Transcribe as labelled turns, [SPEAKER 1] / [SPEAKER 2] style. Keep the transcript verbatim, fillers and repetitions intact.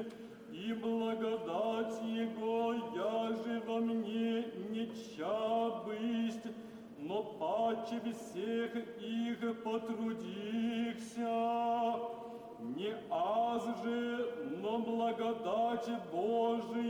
[SPEAKER 1] и благодать Его, яже во мне неча бысть, но паче всех их потрудихся, не аз же, но благодать Божия.